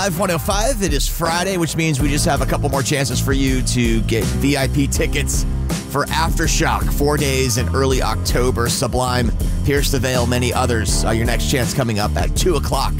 105. It is Friday, which means we just have a couple more chances for you to get VIP tickets for Aftershock, 4 days in early October. Sublime, Pierce the Veil, many others. Your next chance coming up at 2 o'clock